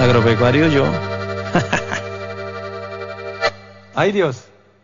agropecuario yo. Ay, Dios.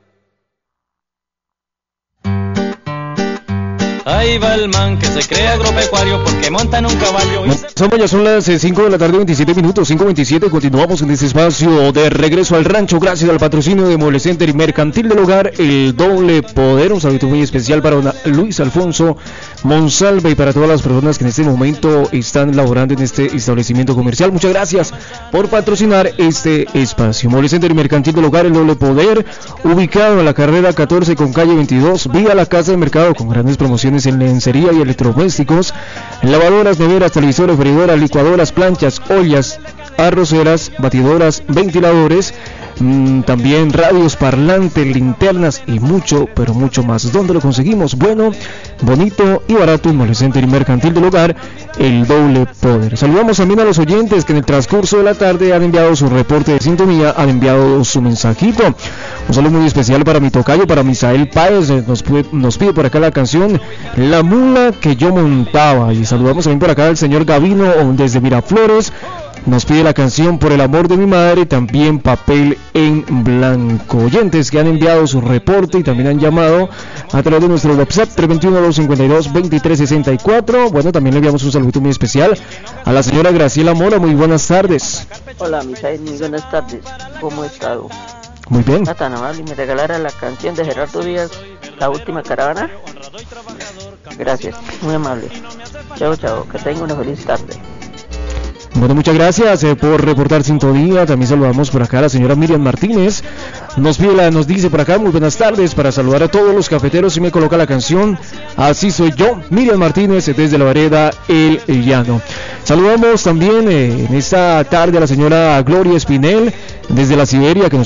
Ahí va el man que se cree agropecuario porque monta en un caballo. Ya son las 5 de la tarde, 27 minutos, 5:27. Continuamos en este espacio de regreso al rancho. Gracias al patrocinio de Mueble Center y Mercantil del Hogar, el doble poder. Un saludo muy especial para Luis Alfonso Monsalve y para todas las personas que en este momento están laborando en este establecimiento comercial. Muchas gracias por patrocinar este espacio. Mueble Center y Mercantil del Hogar, el doble poder, ubicado en la carrera 14 con calle 22, vía la Casa de Mercado, con grandes promociones en lencería y electrodomésticos, lavadoras, neveras, televisores, freidoras, licuadoras, planchas, ollas, arroceras, batidoras, ventiladores, también radios, parlantes, linternas y mucho, pero mucho más. ¿Dónde lo conseguimos? Bueno, bonito y barato en Mueble Center y Mercantil del Hogar, el doble poder. Saludamos también a los oyentes que en el transcurso de la tarde han enviado su reporte de sintonía, han enviado su mensajito. Un saludo muy especial para mi tocayo, para Misael Páez, nos pide por acá la canción La Mula que yo montaba. Y saludamos también por acá al señor Gavino desde Miraflores. Nos pide la canción Por el amor de mi madre, también Papel en blanco. Oyentes que han enviado su reporte y también han llamado a través de nuestro WhatsApp 321-252-2364. Bueno, también le enviamos un saludo muy especial a la señora Graciela Mora. Muy buenas tardes. Hola, Misael, muy buenas tardes. ¿Cómo he estado? Muy bien. ¿No tan amable y me regalara la canción de Gerardo Díaz, La Última Caravana? Gracias, muy amable. Chao, chao, que tenga una feliz tarde. Bueno, muchas gracias por reportar sintonía. También saludamos por acá a la señora Miriam Martínez. Nos dice por acá, muy buenas tardes, para saludar a todos los cafeteros y me coloca la canción Así soy yo, Miriam Martínez desde la vereda El Llano. Saludamos también en esta tarde a la señora Gloria Espinel desde la Siberia, que nos